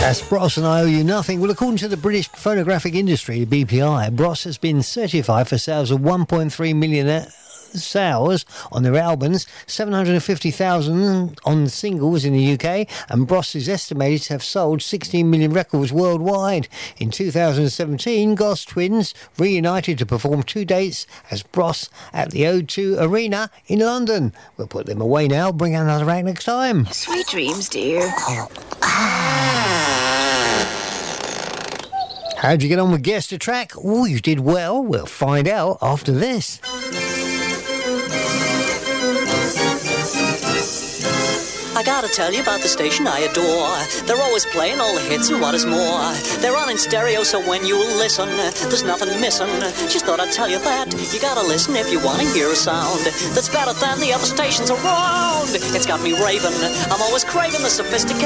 That's Bros and I Owe You Nothing. Well, according to the British phonographic industry, BPI, Bros has been certified for sales of 1.3 million sales on their albums, 750,000 on singles in the UK, and Bros is estimated to have sold 16 million records worldwide. In 2017, Goss Twins reunited to perform 2 dates as Bros at the O2 Arena in London. We'll put them away now, bring out another act next time. Sweet dreams, dear. How'd you get on with Guess the Track? Oh, you did well. We'll find out after this. I gotta tell you about the station I adore. They're always playing all the hits and what is more. They're on in stereo, so when you listen, there's nothing missing. Just thought I'd tell you that. You gotta listen if you wanna hear a sound that's better than the other stations around. It's got me raving. I'm always craving the sophistication.